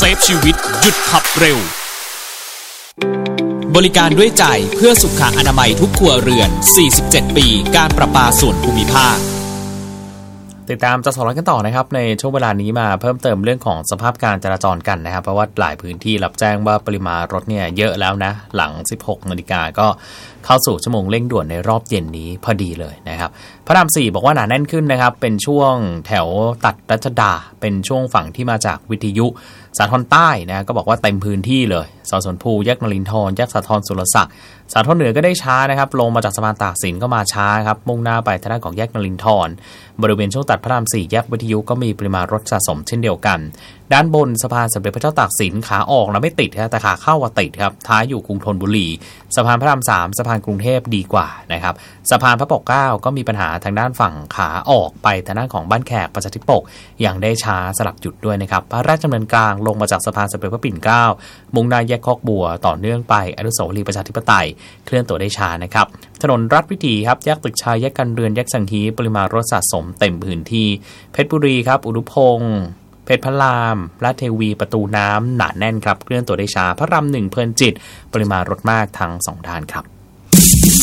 ฟชีวิตหยุดขับเร็วบริการด้วยใจเพื่อสุขอนามัยทุกครัวเรือน47ปีการประปาส่วนภูมิภาคติดตามจะสอนกันต่อนะครับในช่วงเวลานี้มาเพิ่มเติมเรื่องของสภาพการจราจรกันนะครับเพราะว่าหลายพื้นที่รับแจ้งว่าปริมาณรถเนี่ยเยอะแล้วนะหลัง 16 นาฬิกาก็เข้าสู่ชั่วโมงเร่งด่วนในรอบเย็นนี้พอดีเลยนะครับพระราม 4บอกว่าหนาแน่นขึ้นนะครับเป็นช่วงแถวตัดรัชดาเป็นช่วงฝั่งที่มาจากวิทยุสาทรใต้นะก็บอกว่าเต็มพื้นที่เลยสวนภูแยกนรินทร์แยกสาทรสุรศักดิ์สาทรเหนือก็ได้ช้านะครับลงมาจากสะพานตากสินก็มาช้าครับมุ่งหน้าไปทางด้านของแยกนรินทร์บริเวณช่วงตัดพระราม 4แยกวิทยุก็มีปริมาณรถสะสมเช่นเดียวกันด้านบนสะพานสมเด็จพระเจ้าตากสินขาออกนะไม่ติดครับแต่ขาเข้าว่าติดครับท้ายอยู่กรุงธนบุรีสะพานพระราม 3สะพานกรุงเทพดีกว่านะครับสะพานพระปกเกล้าก็มีปัญหาทางด้านฝั่งขาออกไปทางด้านของบ้านแขกประชาธิปกยังได้ช้าสลับหยุดด้วยนะครับพระราชดำเนินกลางลงมาจากสะพานสมเด็จพระปิ่นเกล้ามุ่งหน้าแยกคอกบัวต่อเนื่องไปอนุสาวรีย์ประชาธิปไตยเคลื่อนตัวได้ช้านะครับถนนรัฐวิถีครับแยกตึกชายแยกกันเรือนแยกสังฮีปริมาณรถสะสมเต็มพื้นที่เพชรบุรีครับอุรุพงษ์เพชรพระรามลาดเทวีประตูน้ำหนาแน่นครับเคลื่อนตัวได้ช้าพระราม 1เพลินจิตปริมาณรถมากทั้ง2ด้านครับ